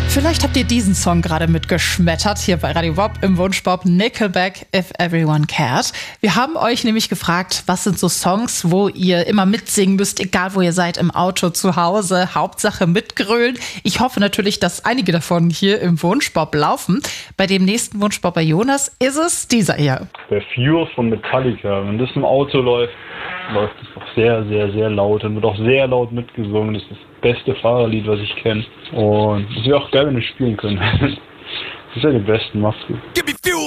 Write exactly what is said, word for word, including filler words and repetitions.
Vielleicht habt ihr diesen Song gerade mitgeschmettert hier bei Radio Bob im Wunschbob, Nickelback, If Everyone Cared. Wir haben euch nämlich gefragt, was sind so Songs, wo ihr immer mitsingen müsst, egal wo ihr seid, im Auto, zu Hause, Hauptsache mitgrölen. Ich hoffe natürlich, dass einige davon hier im Wunschbob laufen. Bei dem nächsten Wunschbob bei Jonas ist es dieser hier. Der Fuse von Metallica, wenn das im Auto läuft, läuft es auch sehr, sehr, sehr laut und wird auch sehr laut mitgesungen. Das ist das beste Fahrerlied, was ich kenne. Und das wäre auch geil, wenn wir spielen können. Das ist ja die besten, macht's gut.